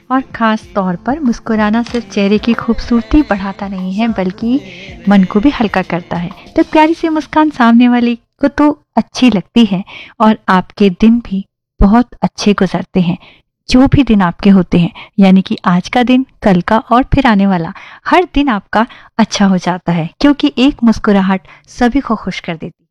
और ख़ास तौर पर मुस्कुराना सिर्फ चेहरे की खूबसूरती बढ़ाता नहीं है बल्कि मन को भी हल्का करता है। तो प्यारी सी मुस्कान सामने वाले को तो अच्छी लगती है और आपके दिन भी बहुत अच्छे गुजरते हैं। जो भी दिन आपके होते हैं, यानी कि आज का दिन, कल का और फिर आने वाला हर दिन आपका अच्छा हो जाता है, क्योंकि एक मुस्कुराहट सभी को खुश कर देती है।